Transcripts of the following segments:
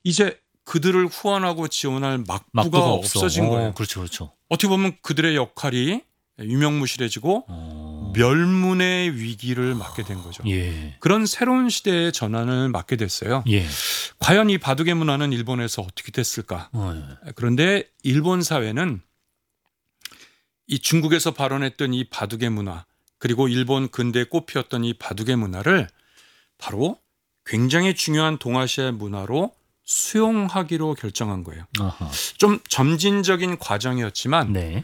이제 그들을 후원하고 지원할 막부가 막부가 없어. 없어진 거예요. 그렇죠, 그렇죠. 어떻게 보면 그들의 역할이 유명무실해지고 멸문의 위기를 맞게 된 거죠. 예, 그런 새로운 시대의 전환을 맞게 됐어요. 예. 과연 이 바둑의 문화는 일본에서 어떻게 됐을까? 예. 그런데 일본 사회는 이 중국에서 발원했던 이 바둑의 문화, 그리고 일본 근대에 꽃피웠던 이 바둑의 문화를 바로 굉장히 중요한 동아시아 문화로 수용하기로 결정한 거예요. 아하. 좀 점진적인 과정이었지만 네,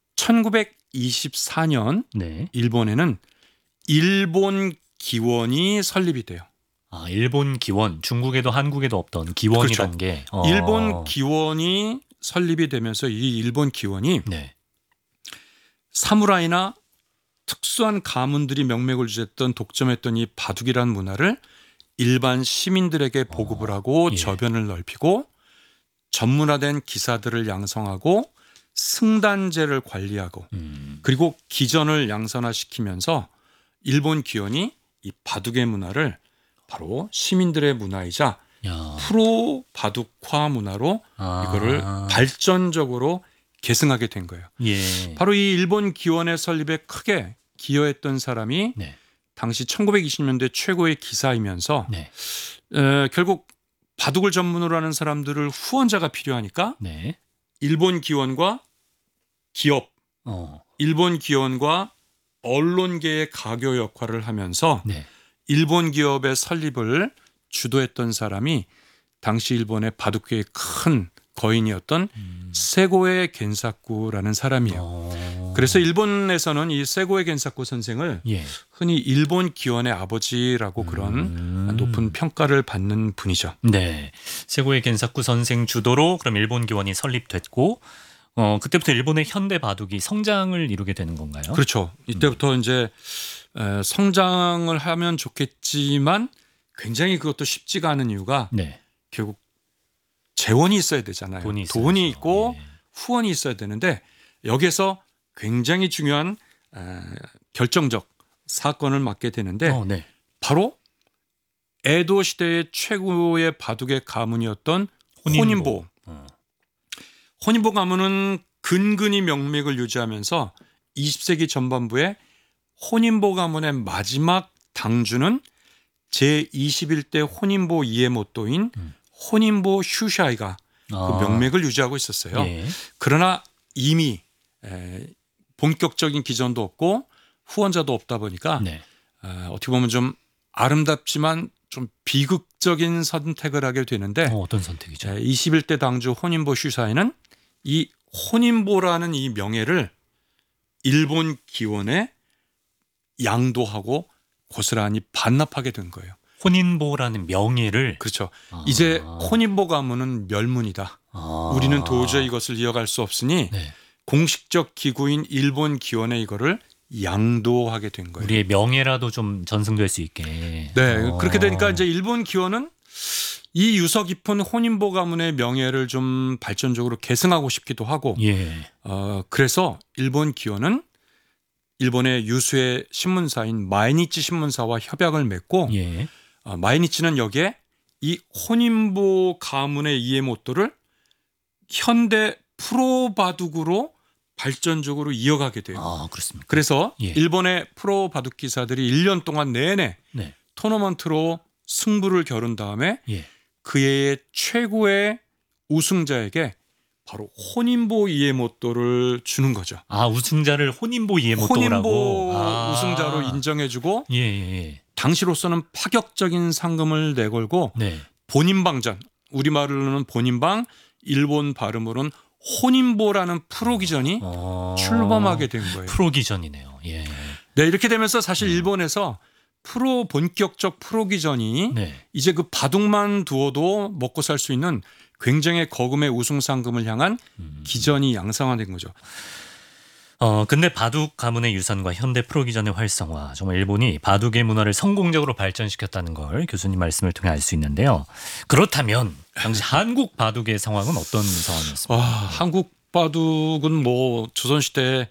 1924년 네. 일본에는 일본 기원이 설립이 돼요. 아, 일본 기원, 중국에도 한국에도 없던 기원이란 그렇죠. 게 일본 기원이 설립이 되면서 이 일본 기원이 네, 사무라이나 특수한 가문들이 명맥을 유지했던 독점했던 이 바둑이라는 문화를 일반 시민들에게 보급을 하고 예. 저변을 넓히고 전문화된 기사들을 양성하고 승단제를 관리하고 그리고 기전을 양산화시키면서 일본 기원이 이 바둑의 문화를 바로 시민들의 문화이자 야. 프로 바둑화 문화로 이거를 발전적으로 계승하게 된 거예요. 예. 바로 이 일본 기원의 설립에 크게 기여했던 사람이 네, 당시 1920년대 최고의 기사이면서 네, 결국 바둑을 전문으로 하는 사람들을 후원자가 필요하니까 네. 일본 기원과 기업, 일본 기원과 언론계의 가교 역할을 하면서 네. 일본 기업의 설립을 주도했던 사람이 당시 일본의 바둑계의 큰 거인이었던 세고에 겐사쿠라는 사람이에요. 그래서 일본에서는 이 세고에 겐사쿠 선생을 예. 흔히 일본 기원의 아버지라고 그런 높은 평가를 받는 분이죠. 네. 세고의 겐사쿠 선생 주도로 그럼 일본 기원이 설립됐고 그때부터 일본의 현대 바둑이 성장을 이루게 되는 건가요? 그렇죠. 이때부터 이제 성장을 하면 좋겠지만 굉장히 그것도 쉽지가 않은 이유가 네. 결국 재원이 있어야 되잖아요. 돈이 돈이 있어야죠. 있고 예. 후원이 있어야 되는데 여기서 굉장히 중요한 결정적 사건을 맡게 되는데 네. 바로 에도 시대의 최고의 바둑의 가문이었던 혼인보. 혼인보 가문은 근근히 명맥을 유지하면서 20세기 전반부에 혼인보 가문의 마지막 당주는 제21대 혼인보 이에모토인 혼인보 슈샤이가 그 명맥을 유지하고 있었어요. 예. 그러나 이미 본격적인 기전도 없고 후원자도 없다 보니까 네. 어떻게 보면 좀 아름답지만 좀 비극적인 선택을 하게 되는데 어떤 선택이죠? 21대 당주 혼인보 슈샤이는 이 혼인보라는 이 명예를 일본 기원에 양도하고 고스란히 반납하게 된 거예요. 혼인보라는 명예를 그렇죠. 이제 혼인보 가문은 멸문이다. 우리는 도저히 이것을 이어갈 수 없으니 네. 공식적 기구인 일본 기원에 이거를 양도하게 된 거예요. 우리의 명예라도 좀 전승될 수 있게. 네, 그렇게 되니까 이제 일본 기원은 이 유서 깊은 혼인보 가문의 명예를 좀 발전적으로 계승하고 싶기도 하고, 예. 그래서 일본 기원은 일본의 유수의 신문사인 마이니치 신문사와 협약을 맺고, 예. 마이니치는 여기에 이 혼인보 가문의 이에모토를 현대 프로 바둑으로 발전적으로 이어가게 돼요. 그렇습니까? 그래서 예. 일본의 프로 바둑 기사들이 1년 동안 내내 네. 토너먼트로 승부를 겨룬 다음에 예. 그의 최고의 우승자에게 바로 혼인보 이에모토를 주는 거죠. 우승자를 혼인보 이에모토라고. 혼인보 우승자로 인정해주고 예, 예. 당시로서는 파격적인 상금을 내걸고 네. 본인방전, 우리말로는 본인방, 일본 발음으로는 혼인보라는 프로기전이 출범하게 된 거예요. 프로기전이네요. 예. 네, 이렇게 되면서 사실 일본에서 본격적 프로기전이 네. 이제 그 바둑만 두어도 먹고 살 수 있는 굉장히 거금의 우승 상금을 향한 기전이 양상화된 거죠. 근데 바둑 가문의 유산과 현대 프로기전의 활성화, 정말 일본이 바둑의 문화를 성공적으로 발전시켰다는 걸 교수님 말씀을 통해 알 수 있는데요. 그렇다면 당시 한국 바둑의 상황은 어떤 상황이었습니까? 한국 바둑은 뭐 조선시대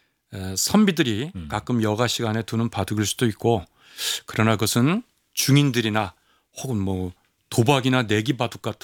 선비들이 가끔 여가 시간에 두는 바둑일 수도 있고, 그러나 그것은 중인들이나 혹은 뭐 도박이나 내기 바둑 같은